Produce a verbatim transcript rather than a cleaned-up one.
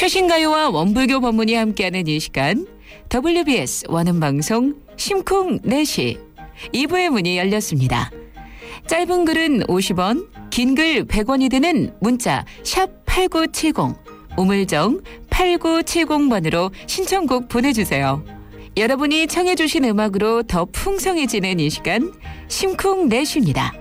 최신 가요와 원불교 법문이 함께하는 이 시간 더블유비에스 원음방송 심쿵네시 이 부의 문이 열렸습니다. 짧은 글은 오십 원, 긴 글 백 원이 드는 문자 샵 팔구칠공, 우물정 팔구칠공 번으로 신청곡 보내주세요. 여러분이 청해 주신 음악으로 더 풍성해지는 이 시간 심쿵네시입니다.